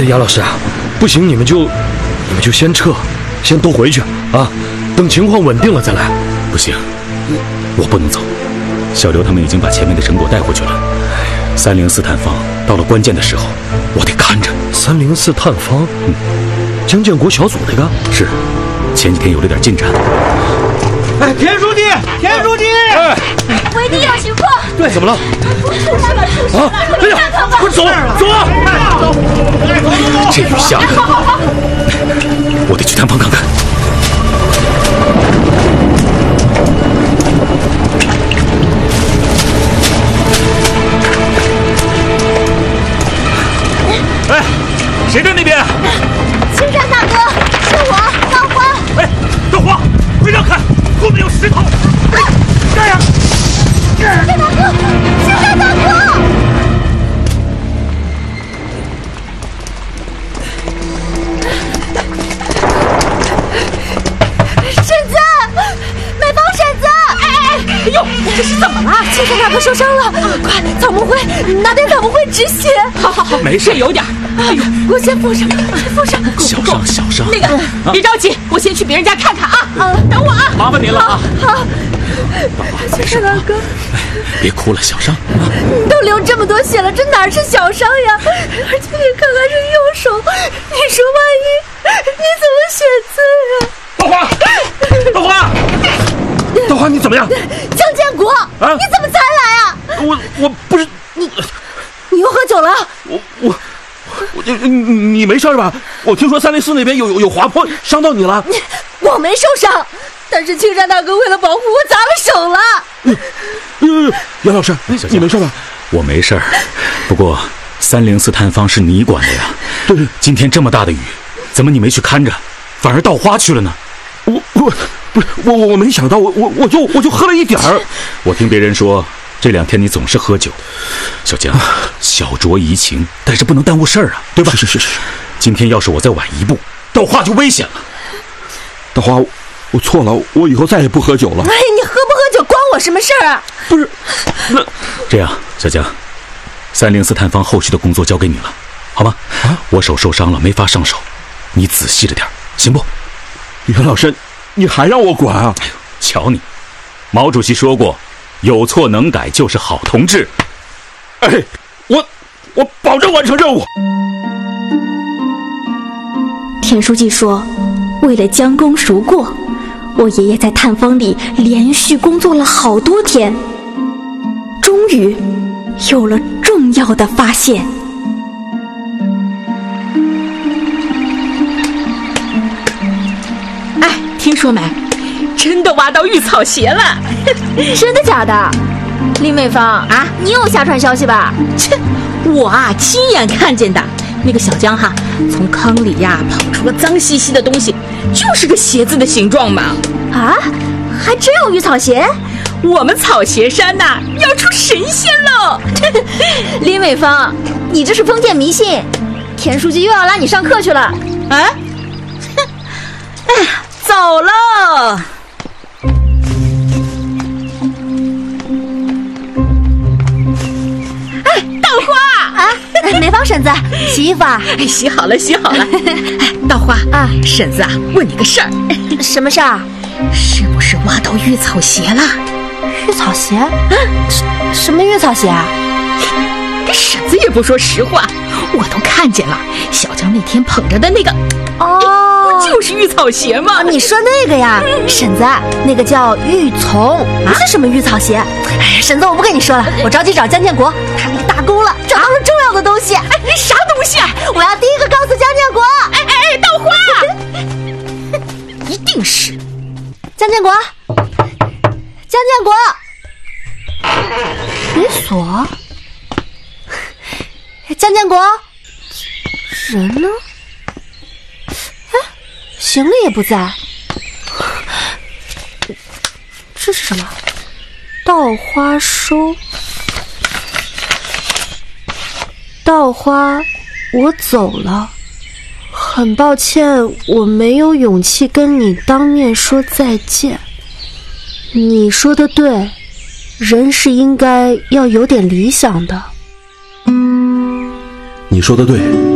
杨老师啊，不行你们就先撤，先都回去啊，等情况稳定了再来。 不行，我不能走。小刘他们已经把前面的成果带回去了。304探方到了关键的时候，我得看着。 304探方，江建国小组那个是，前几天有了点进展。 哎，田书记，田书记！哎， 我一定有情况。 对，怎么了？ 出事了！ 哎呀，快走走啊！走！ 这雨下的，我得去探方看看。 哎，谁在那边？ 青山大哥，是我，稻花。 哎，稻花，快让开，后面有石头！这样。 青山大哥，青山大哥！婶子，美芳婶子！哎呦，这是怎么了？青山大哥受伤了，快草木灰，拿点草木灰止血。好， 没事， 有点。 哎呦，我先敷上，敷上。 小伤。 那个，别着急，我先去别人家看看啊。等我啊。 麻烦您了啊。 好。青山大哥， 别哭了，小伤。 都流这么多血了，这哪是小伤呀？而且你看看是右手，你说万一你怎么选择呀？ 稻花，你怎么样？ 江建国，你怎么才来啊？ 我不是你又喝酒了？ 你没事吧？我听说304那边有滑坡，伤到你了。 我没受伤，但是青山大哥为了保护我砸了手了。 杨老师，你没事吧？ 我没事儿，不过304探方是你管的呀。 对， 今天这么大的雨，怎么你没去看着，反而稻花去了呢？ 我没想到，我就喝了一点儿。 我听别人说，这2天你总是喝酒。小江，小酌怡情，但是不能耽误事儿啊，对吧？ 是。 今天要是我再晚一步，稻花就危险了。 稻花，我错了，我以后再也不喝酒了。 哎，你喝不喝酒关我什么事儿啊？ 不是，那这样，小江，304探方后续的工作交给你了，好吗？我手受伤了，没法上手，你仔细着点，行不？ 袁老师，你还让我管啊？ 哎呦，瞧你，毛主席说过，有错能改就是好同志。 哎，我保证完成任务。 田书记说，为了将功赎过，我爷爷在探方里连续工作了好多天，终于有了重要的发现。 哎，听说没？真的挖到玉草鞋了。 真的假的？林美芳啊，你有瞎传消息吧？ 切，我啊亲眼看见的。那个小江哈，从坑里呀跑出个脏兮兮的东西，就是个鞋子的形状嘛。 啊，还真有玉草鞋？ 我们草鞋山呐要出神仙喽！ 林美芳，你这是封建迷信，田书记又要拉你上课去了。 啊？哎呀，走喽！哎，稻花啊！美芳婶子，洗衣服啊？ 哎，洗好了，洗好了。哎，稻花啊，婶子啊，问你个事儿。 什么事儿？ 是不是挖到玉草鞋了？ 玉草鞋？什么玉草鞋啊？ 婶子也不说实话，我都看见了。小江那天捧着的那个， 哦， 不就是玉草鞋吗？ 你说那个呀，婶子，那个叫玉丛，不是什么玉草鞋。哎，婶子，我不跟你说了，我着急找江建国，他那个大功了，找到了重要的东西。 哎，啥东西啊？ 我要第一个告诉江建国。 哎，稻花，一定是江建国，江建国，没锁。江建国，人呢？哎，行李也不在。这是什么？稻花收。稻花，我走了。很抱歉，我没有勇气跟你当面说再见。你说的对，人是应该要有点理想的。 你说的对，